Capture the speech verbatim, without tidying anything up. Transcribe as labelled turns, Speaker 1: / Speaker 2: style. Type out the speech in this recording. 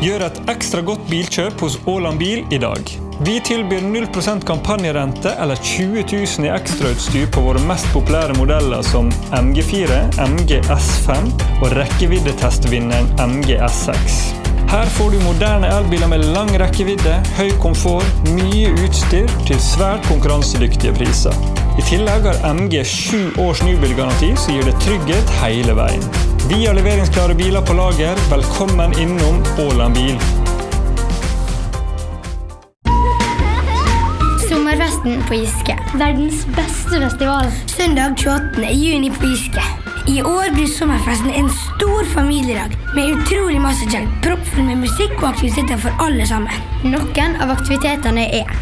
Speaker 1: Gjør et ekstra godt bilkjøp hos Åland Bil i dag. Vi tilbyr null prosent kampanjerente eller tjue tusen i ekstrautstyr på våre mest populære modeller som M G fire, M G S fem og rekkeviddetestvinneren M G S seks. Her får du moderne elbiler med lang rekkevidde, høy komfort, mye utstyr til svært konkurransedyktige priser. I tillegg har M G sju års nybilgaranti som gir det trygghet hele veien. Vi har leveringsklare biler på lager. Velkommen innom Åland Bil.
Speaker 2: Sommerfesten på Giske. Verdens beste festival. Søndag tjueåttende juni på Giske. I år blir sommerfesten en stor familiedag med utrolig masse kjent, proppfull med musikk og aktiviteter for alle sammen. Noen av aktivitetene er